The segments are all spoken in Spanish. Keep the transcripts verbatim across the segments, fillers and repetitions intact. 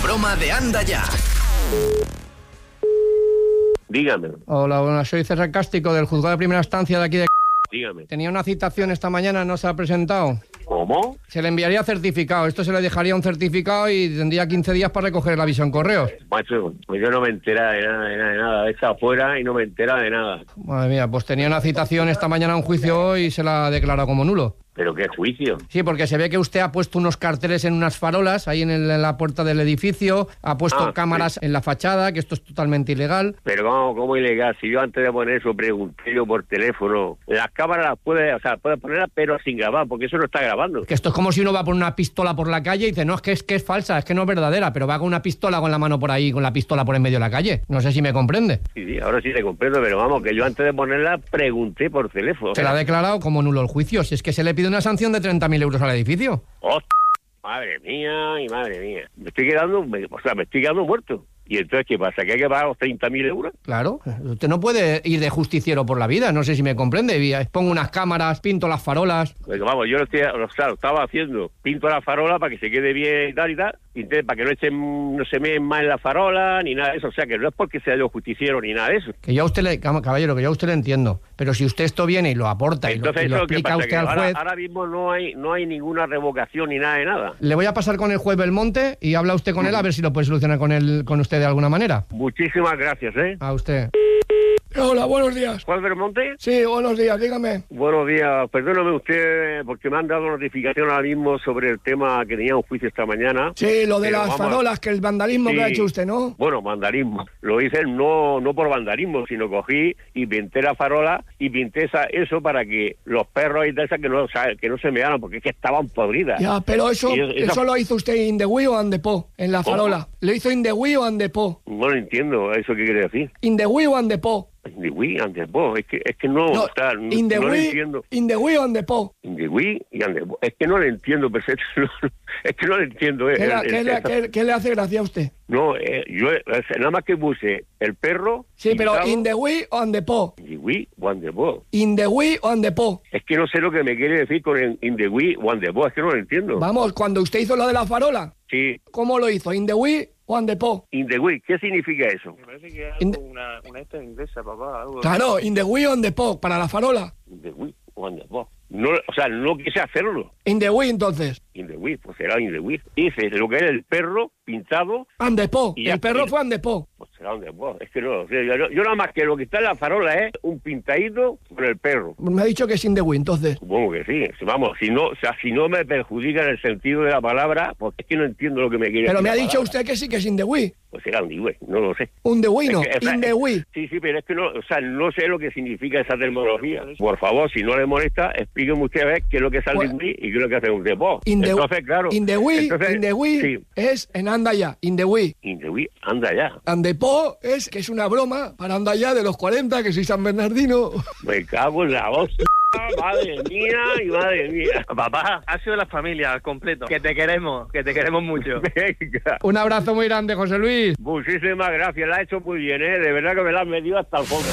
broma de Anda Ya. Dígame. Hola, buenas, soy César Cástico del Juzgado de Primera Instancia de aquí de... Dígame. Tenía una citación esta mañana, no se ha presentado. ¿Cómo? Se le enviaría certificado, esto se le dejaría un certificado y tendría quince días para recoger el aviso en correos. Macho, pues yo no me entera de nada, de nada, de nada. Está afuera y no me entera de nada. Madre mía, pues tenía una citación esta mañana a un juicio y se la ha declarado como nulo. ¿Pero qué juicio? Sí, porque se ve que usted ha puesto unos carteles en unas farolas ahí en, el, en la puerta del edificio, ha puesto Ah, cámaras sí. en la fachada, que esto es totalmente ilegal. Pero ¿cómo, cómo ilegal? Si yo antes de poner eso pregunté yo por teléfono, las cámaras las puede, o sea, puede ponerlas pero sin grabar, porque eso no está grabando. Que esto es como si uno va por una pistola por la calle y dice, no, es que es, que es falsa, es que no es verdadera, pero va con una pistola con la mano por ahí, con la pistola por en medio de la calle. No sé si me comprende. Sí, sí, ahora sí te comprendo, pero vamos, que yo antes de ponerla pregunté por teléfono. Se la ha declarado como nulo el juicio, si es que se le pide una sanción de treinta mil euros al edificio. ¡Hostia! Madre mía y madre mía. Me estoy quedando, me, o sea, me estoy quedando muerto. ¿Y entonces qué pasa? ¿Que hay que pagar los treinta mil euros? Claro, usted no puede ir de justiciero por la vida, no sé si me comprende. Pongo unas cámaras, pinto las farolas. Pues vamos, yo lo, estoy, o sea, lo estaba haciendo. Pinto la farola para que se quede bien y tal y tal. Y entonces, para que no echen, no se meen más en la farola ni nada de eso. O sea, que no es porque sea yo justiciero ni nada de eso. Que yo a usted le, caballero, que yo a usted le entiendo. Pero si usted esto viene y lo aporta y entonces, lo, y lo eso, ¿qué explica pasa? usted Que al ahora, juez... ahora mismo no hay no hay ninguna revocación ni nada de nada. Le voy a pasar con el juez Belmonte y habla usted con él a ver si lo puede solucionar con él, con usted de alguna manera. Muchísimas gracias, ¿eh? A usted. Hola, buenos días. ¿Juan Belmonte? Sí, buenos días, dígame. Buenos días. Perdóname usted porque me han dado notificación ahora mismo sobre el tema que tenía un juicio esta mañana. Sí, lo de Pero las vamos, farolas, que el vandalismo sí. que ha hecho usted, ¿no? Bueno, vandalismo. Lo hice no no por vandalismo, sino cogí y pinté la farola y pinté esa, eso para que los perros y de esas que no, o sea, que no se mearan porque es que estaban podridas. Ya, pero eso, Y esa- eso lo hizo usted in the Wii o and the po, en la ¿Cómo? farola. ¿Lo hizo in the Wii o and the po? No lo entiendo, ¿eso qué quiere decir? In the Wii o and the po. De Wii and the Bo, es que, es que no, No, o sea, no, in the no lo Wii, entiendo. in the Wii o and the po. De Wii y and the Bo. Es que no lo entiendo perfecto, es que no lo entiendo. Eh, ¿Qué, la- el- qué el- le, qué- qué le hace gracia a usted? No, eh, yo eh, nada más que puse el perro. Sí, pero pintado, in the Wii o and the po. de Wii o and the Bo. In the Wii o and the po. Es que no sé lo que me quiere decir con el in the Wii o and the Bo, es que no lo entiendo. Vamos, cuando usted hizo lo de la farola, Sí, ¿cómo lo hizo? ¿In the Wii o and the po? in the Wii, ¿qué significa eso? Me parece que es In algo, una, una esta inglesa, papá. Algo. Claro, in the Wii o and the po, para la farola. In the Wii o and the Bo. No, o sea, no quise hacerlo. In the Wii, entonces. In the Wii, pues será in the Wii. Hice lo que era el perro pintado. And the po. Y ya El perro está. fue and the po. Pues será donde vos. Es que no, o sea, yo, yo nada más que lo que está en la farola es un pintadito con el perro. Me ha dicho que es in the Wii, entonces. Supongo que sí. Si, Vamos, si no, o sea, si no me perjudica en el sentido de la palabra, porque es que no entiendo lo que me quiere Pero decir me ha la dicho palabra. usted que sí que es in the Wii. Pues será un Wii, no lo sé. Un the Wii, no. Es que, o sea, In the Wii. Sí, sí, pero es que no, o sea, no sé lo que significa esa terminología. Por favor, si no le molesta, explíqueme usted a ver qué es lo que sale Pues- en Wii y qué es lo que hace un depot. In the, Entonces, claro. in the Wii, entonces, in the Wii Sí, es en anda ya. In the Wii. in the Wii, anda ya. And the po es que es una broma para anda ya de los cuarenta, que soy San Bernardino. Me cago en la voz. Madre mía y madre mía. Papá, Ha sido la familia al completo. Que te queremos, que te queremos mucho. venga. Un abrazo muy grande, José Luis. Muchísimas gracias, la ha hecho muy bien, ¿eh? De verdad que me la has metido hasta el fondo.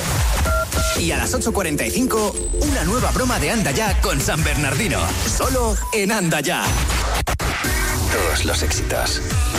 Y a las ocho cuarenta y cinco, una nueva broma de Anda Ya con San Bernardino. Solo en Anda Ya. Todos los éxitos.